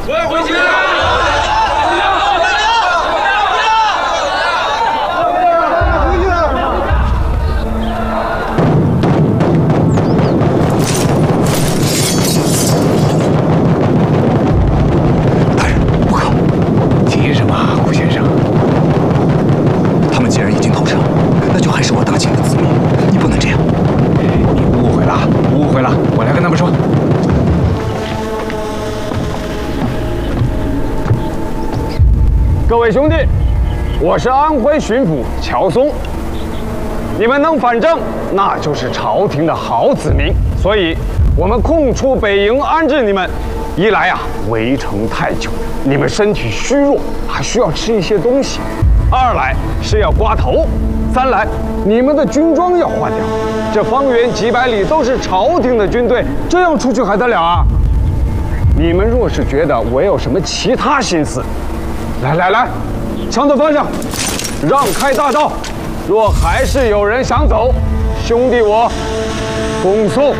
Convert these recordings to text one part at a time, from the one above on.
回去。 大人，不可！急什么，顾先生？他们既然已经投诚，那就还是我大清的子民，你不能这样。你误会了，误会了，我来跟他们说。 各位兄弟，我是安徽巡抚乔松。你们能反正，那就是朝廷的好子民。所以，我们空出北营安置你们。一来啊，围城太久，你们身体虚弱，还需要吃一些东西；二来是要刮头；三来，你们的军装要换掉。这方圆几百里都是朝廷的军队，这样出去还得了啊？你们若是觉得我有什么其他心思， 来，向左方向，让开大道。若还是有人想走，兄弟我恭送。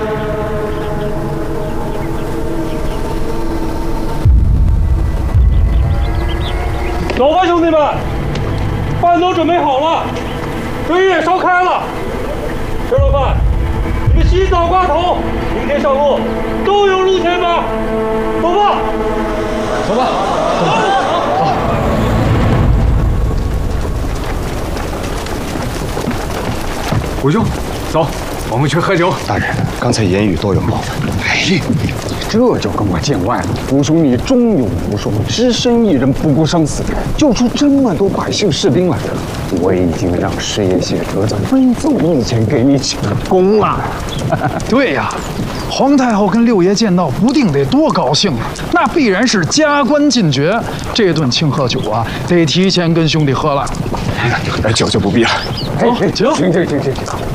走吧，兄弟们，饭都准备好了，水也烧开了。吃了饭，你们洗澡刮头，明天上路都有路钱吧。走吧， 走吧，走吧。 虎兄，走，我们去喝酒。 大人，刚才言语多有冒犯。 哎，这就跟我见外了。虎兄，你忠勇无双，只身一人不顾生死，救出这么多百姓士兵来。我已经让师爷谢德子分奏御前给你请功了。 对呀，皇太后跟六爷见到，不定得多高兴啊！那必然是加官进爵。这顿庆贺酒啊，得提前跟兄弟喝了。 酒就不必了。 走，请。